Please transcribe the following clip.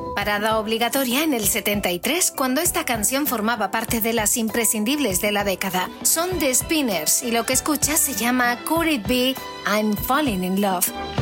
Parada obligatoria en el 73, cuando esta canción formaba parte de las imprescindibles de la década. Son The Spinners y lo que escuchas se llama Could It Be I'm Falling in Love.